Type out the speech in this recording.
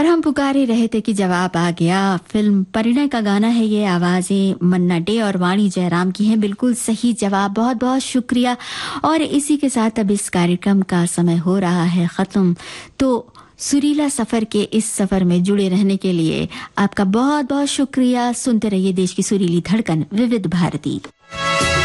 और हम पुकारे रहे थे कि जवाब आ गया। फिल्म परिणय का गाना है ये, आवाजें मन्ना डे और वाणी जयराम की हैं। बिल्कुल सही जवाब, बहुत बहुत शुक्रिया। और इसी के साथ अब इस कार्यक्रम का समय हो रहा है खत्म। तो सुरीला सफर के इस सफर में जुड़े रहने के लिए आपका बहुत बहुत शुक्रिया। सुनते रहिए देश की सुरीली धड़कन विविध भारती।